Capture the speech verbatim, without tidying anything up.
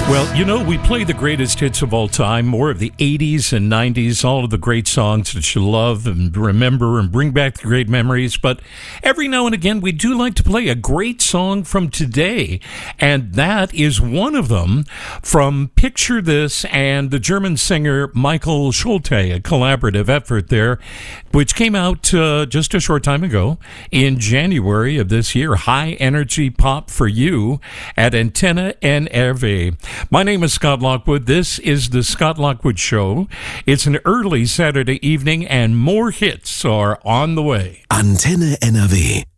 Well, you know, we play the greatest hits of all time, more of the eighties and nineties, all of the great songs that you love and remember and bring back the great memories. But every now and again, we do like to play a great song from today. And that is one of them from Picture This and the German singer Michael Schulte, a collaborative effort there, which came out uh, just a short time ago in January of this year. High Energy Pop for You at Antenne N R V. My name is Scott Lockwood. This is the Scott Lockwood Show. It's an early Saturday evening, and more hits are on the way. Antenne N R W.